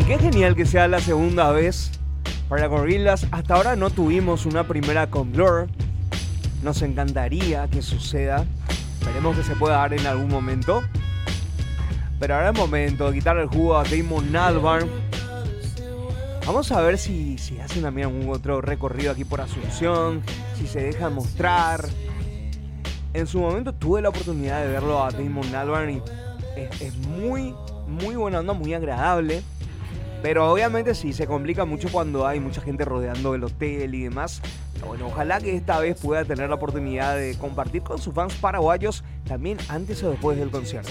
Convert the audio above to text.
qué genial que sea la segunda vez para Gorillaz. Hasta ahora no tuvimos una primera con Blur. Nos encantaría que suceda. Esperemos que se pueda dar en algún momento. Pero ahora es momento de quitar el jugo a Damon Albarn. Vamos a ver si hacen también algún otro recorrido aquí por Asunción, si se deja mostrar. En su momento tuve la oportunidad de verlo a Damon Albarn y es muy buena onda, muy agradable. Pero obviamente sí, se complica mucho cuando hay mucha gente rodeando el hotel y demás. Pero bueno, ojalá que esta vez pueda tener la oportunidad de compartir con sus fans paraguayos también antes o después del concierto.